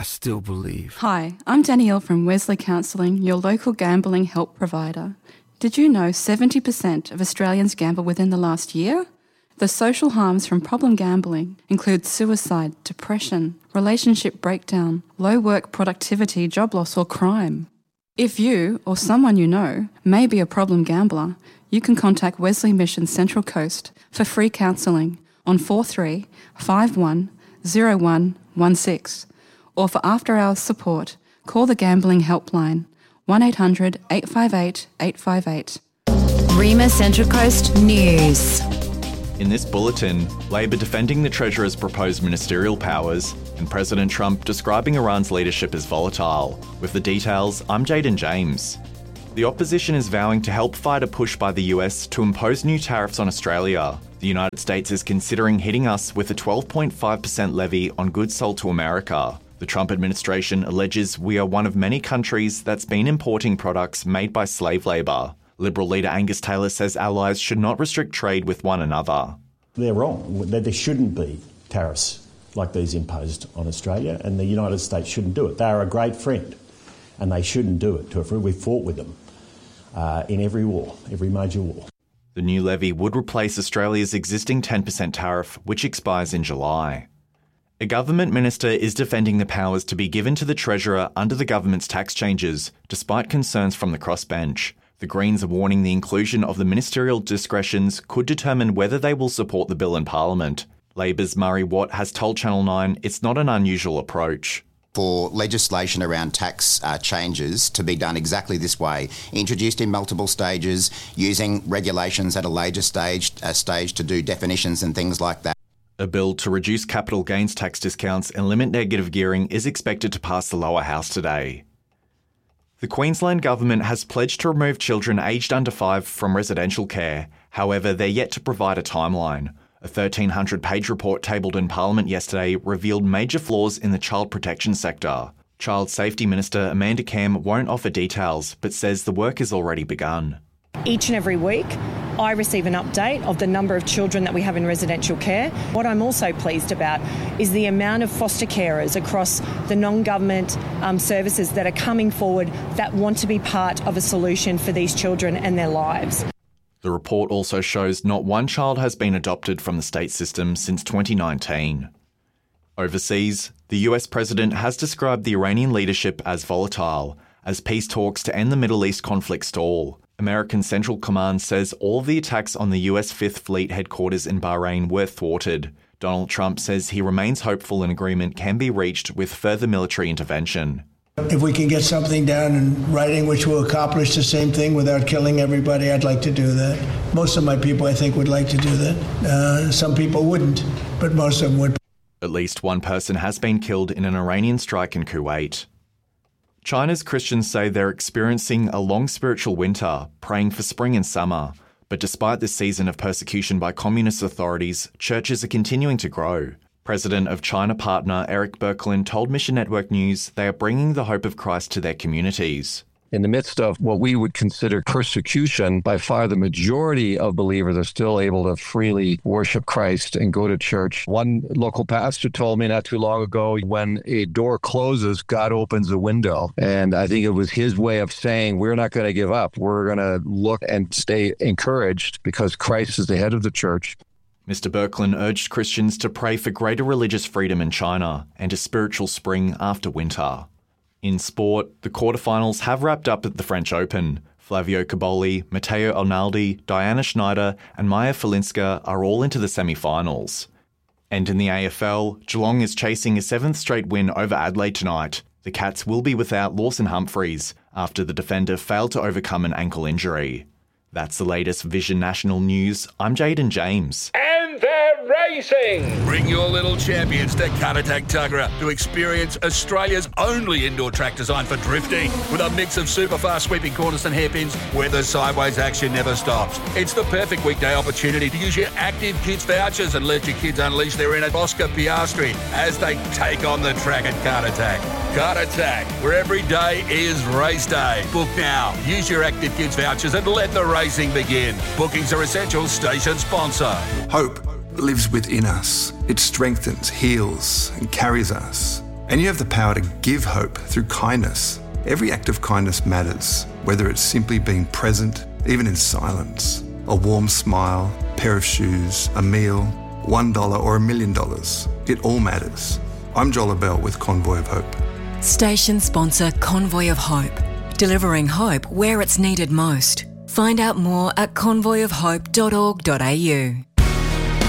still believe. Hi, I'm Danielle from Wesley Counselling, your local gambling help provider. Did you know 70% of Australians gamble within the last year? The social harms from problem gambling include suicide, depression, relationship breakdown, low work productivity, job loss or crime. If you or someone you know may be a problem gambler, you can contact Wesley Mission Central Coast for free counselling on 43 51 0116, or for after-hours support, call the Gambling Helpline 1800 858 858. Rima Central Coast News. In this bulletin, Labor defending the Treasurer's proposed ministerial powers and President Trump describing Iran's leadership as volatile. With the details, I'm Jaden James. The opposition is vowing to help fight a push by the US to impose new tariffs on Australia. The United States is considering hitting us with a 12.5% levy on goods sold to America. The Trump administration alleges we are one of many countries that's been importing products made by slave labour. Liberal leader Angus Taylor says allies should not restrict trade with one another. They're wrong. There shouldn't be tariffs like these imposed on Australia, and the United States shouldn't do it. They are a great friend, and they shouldn't do it. We fought with them in every war, every major war. The new levy would replace Australia's existing 10% tariff, which expires in July. A government minister is defending the powers to be given to the Treasurer under the government's tax changes, despite concerns from the crossbench. The Greens are warning the inclusion of the ministerial discretions could determine whether they will support the bill in Parliament. Labor's Murray Watt has told Channel 9 it's not an unusual approach. For legislation around tax changes to be done exactly this way, introduced in multiple stages, using regulations at a later stage to do definitions and things like that. A bill to reduce capital gains tax discounts and limit negative gearing is expected to pass the lower house today. The Queensland Government has pledged to remove children aged under 5 from residential care. However, they're yet to provide a timeline. A 1,300-page report tabled in Parliament yesterday revealed major flaws in the child protection sector. Child Safety Minister Amanda Cam won't offer details, but says the work has already begun. Each and every week, I receive an update of the number of children that we have in residential care. What I'm also pleased about is the amount of foster carers across the non-government services that are coming forward that want to be part of a solution for these children and their lives. The report also shows not one child has been adopted from the state system since 2019. Overseas, the US president has described the Iranian leadership as volatile, as peace talks to end the Middle East conflict stall. American Central Command says all of the attacks on the US 5th Fleet headquarters in Bahrain were thwarted. Donald Trump says he remains hopeful an agreement can be reached with further military intervention. If we can get something down in writing which will accomplish the same thing without killing everybody, I'd like to do that. Most of my people, I think, would like to do that. Some people wouldn't, but most of them would. At least one person has been killed in an Iranian strike in Kuwait. China's Christians say they're experiencing a long spiritual winter, praying for spring and summer. But despite this season of persecution by communist authorities, churches are continuing to grow. President of China Partner Eric Birkeland told Mission Network News they are bringing the hope of Christ to their communities. In the midst of what we would consider persecution, by far the majority of believers are still able to freely worship Christ and go to church. One local pastor told me not too long ago, when a door closes, God opens a window. And I think it was his way of saying, we're not going to give up. We're going to look and stay encouraged because Christ is the head of the church. Mr. Birkeland urged Christians to pray for greater religious freedom in China and a spiritual spring after winter. In sport, the quarterfinals have wrapped up at the French Open. Flavio Cobolli, Matteo Arnaldi, Diana Schneider and Maya Falinska are all into the semi-finals. And in the AFL, Geelong is chasing a 7th straight win over Adelaide tonight. The Cats will be without Lawson Humphreys after the defender failed to overcome an ankle injury. That's the latest Vision National News. I'm Jaden James. And they're racing! Bring your little champions to Karatac Tuggerah to experience Australia's only indoor track designed for drifting. With a mix of super fast sweeping corners and hairpins where the sideways action never stops. It's the perfect weekday opportunity to use your Active Kids vouchers and let your kids unleash their inner Oscar Piastri as they take on the track at Karatac. Karatac, where every day is race day. Book now. Use your Active Kids vouchers and let the racing begin. Bookings are essential. Station sponsor. Hope lives within us. It strengthens, heals, and carries us. And you have the power to give hope through kindness. Every act of kindness matters, whether it's simply being present, even in silence. A warm smile, a pair of shoes, a meal, $1 or $1 million. It all matters. I'm Joel Abell with Convoy of Hope. Station sponsor Convoy of Hope. Delivering hope where it's needed most. Find out more at convoyofhope.org.au.